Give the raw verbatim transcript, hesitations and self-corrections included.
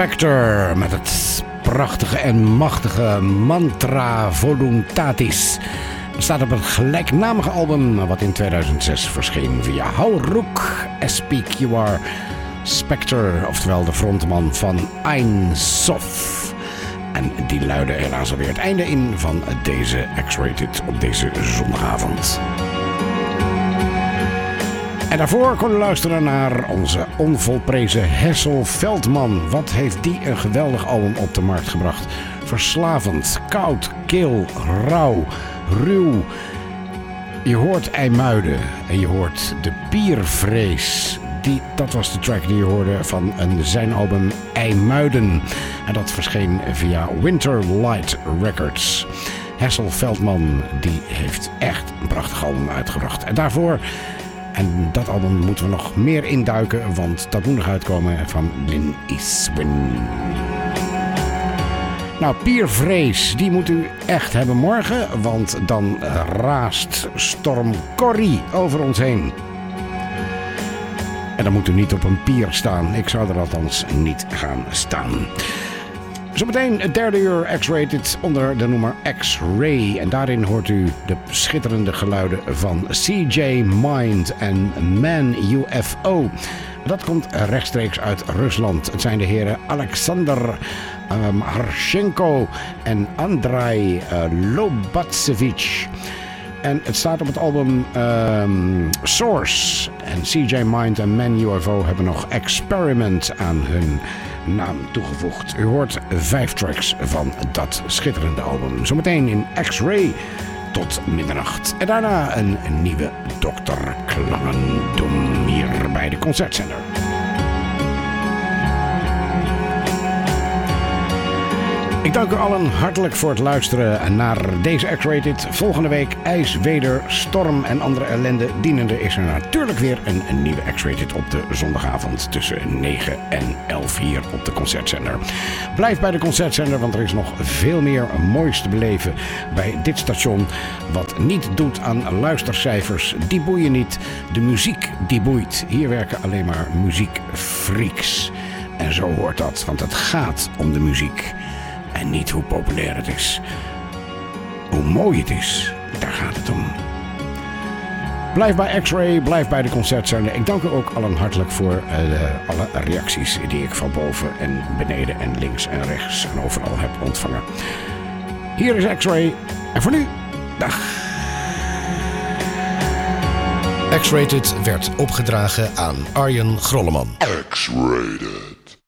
Spector met het prachtige en machtige Mantra Voluntatis. Het staat op het gelijknamige album wat in tweeduizend zes verscheen via Hauruck S P Q R Spector, oftewel de frontman van Ein Sof. En die luidde helaas alweer het einde in van deze X-Rated op deze zondagavond. En daarvoor kon u luisteren naar onze onvolprezen Hessel Veldman. Wat heeft die een geweldig album op de markt gebracht. Verslavend, koud, kil, rauw, ruw. Je hoort IJmuiden en je hoort de Piervrees. Die, dat was de track die je hoorde van een, zijn album IJmuiden. En dat verscheen via Winterlight Records. Hessel Veldman die heeft echt een prachtig album uitgebracht. En daarvoor... En dat album moeten we nog meer induiken, want dat moet nog uitkomen van Lynn Eastwin. Nou, Piervrees, die moet u echt hebben morgen, want dan raast storm Corrie over ons heen. En dan moet u niet op een pier staan. Ik zou er althans niet gaan staan. Zometeen het derde uur X-Rated onder de noemer X-Ray. En daarin hoort u de schitterende geluiden van C J Mind en Man U F O. Dat komt rechtstreeks uit Rusland. Het zijn de heren Alexander um, Harshenko en Andrei uh, Lobatsevich. En het staat op het album um, Source. En C J Mind en Man U F O hebben nog Experiment aan hun naam toegevoegd. U hoort vijf tracks van dat schitterende album. Zometeen in X-Ray tot middernacht. En daarna een nieuwe dokter Klangendom hier bij de Concertzender. Ik dank u allen hartelijk voor het luisteren naar deze X-Rated. Volgende week ijs, weder, storm en andere ellende dienende is er natuurlijk weer een, een nieuwe X-Rated op de zondagavond tussen negen en elf hier op de Concertzender. Blijf bij de Concertzender, want er is nog veel meer moois te beleven bij dit station. Wat niet doet aan luistercijfers, die boeien niet. De muziek die boeit. Hier werken alleen maar muziekfreaks. En zo hoort dat, want het gaat om de muziek. En niet hoe populair het is. Hoe mooi het is, daar gaat het om. Blijf bij X-Ray, blijf bij de Concertzender. Ik dank u ook allen hartelijk voor uh, alle reacties die ik van boven en beneden en links en rechts en overal heb ontvangen. Hier is X-Ray. En voor nu, dag. X-Rated werd opgedragen aan Arjen Grolleman. X-Rated.